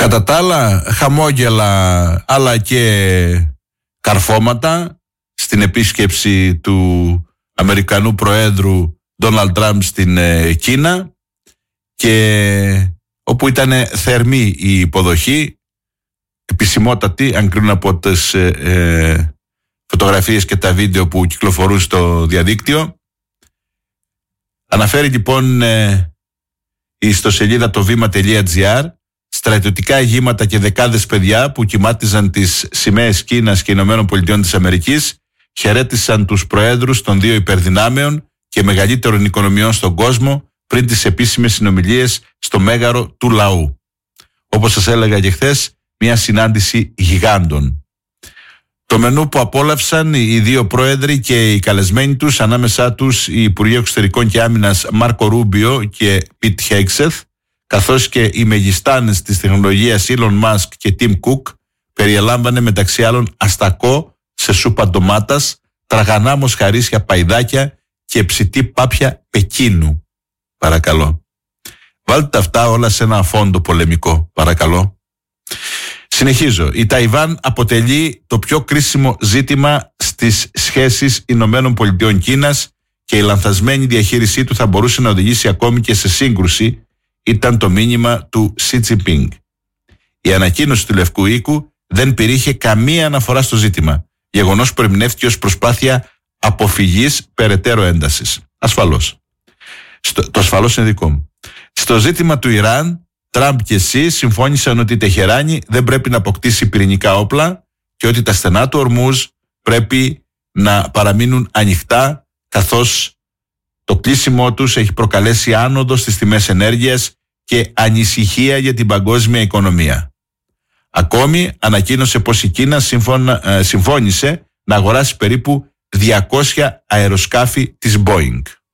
Κατά τα άλλα, χαμόγελα αλλά και καρφώματα στην επίσκεψη του Αμερικανού Προέδρου Ντόναλντ Τραμπ στην Κίνα, και όπου ήταν θερμή η υποδοχή, επισημότατη, αν κρίνουν από τις φωτογραφίες και τα βίντεο που κυκλοφορούν στο διαδίκτυο. Αναφέρει λοιπόν η ιστοσελίδα το βήμα.gr στρατιωτικά αγήματα και δεκάδες παιδιά που κυμάτιζαν τις σημαίες Κίνας και Ηνωμένων Πολιτειών της Αμερικής χαιρέτησαν τους προέδρους των δύο υπερδυνάμεων και μεγαλύτερων οικονομιών στον κόσμο πριν τις επίσημες συνομιλίες στο μέγαρο του λαού. Όπως σας έλεγα και χθες, μια συνάντηση γιγάντων. Το μενού που απόλαυσαν οι δύο πρόεδροι και οι καλεσμένοι τους, ανάμεσά τους οι Υπουργοί Εξωτερικών και Άμυνας Μάρκο Ρούμπιο και Πιτ Χέγκσεθ, καθώς και οι μεγιστάνες της τεχνολογίας Elon Musk και Tim Cook, περιελάμβανε μεταξύ άλλων αστακό σε σούπα ντομάτας, τραγανά μοσχαρίσια παϊδάκια και ψητή πάπια Πεκίνου. Παρακαλώ. Βάλτε τα αυτά όλα σε ένα φόντο πολεμικό, παρακαλώ. Συνεχίζω. Η Ταϊβάν αποτελεί το πιο κρίσιμο ζήτημα στις σχέσεις Ηνωμένων Πολιτειών Κίνας και η λανθασμένη διαχείρισή του θα μπορούσε να οδηγήσει ακόμη και σε σύγκρουση, ήταν το μήνυμα του Σι Τζινπίνγκ. Η ανακοίνωση του Λευκού Οίκου δεν περιείχε καμία αναφορά στο ζήτημα, γεγονός που ερμηνεύτηκε ως προσπάθεια αποφυγής περαιτέρω έντασης. Ασφαλώς. Το ασφαλώς είναι δικό μου. Στο ζήτημα του Ιράν, Τραμπ και Σι συμφώνησαν ότι η Τεχεράνη δεν πρέπει να αποκτήσει πυρηνικά όπλα και ότι τα στενά του Ορμούζ πρέπει να παραμείνουν ανοιχτά, καθώς το κλείσιμό τους έχει προκαλέσει άνοδο στις τιμές ενέργειας και ανησυχία για την παγκόσμια οικονομία. Ακόμη ανακοίνωσε πως η Κίνα συμφώνησε να αγοράσει περίπου 200 αεροσκάφη της Boeing.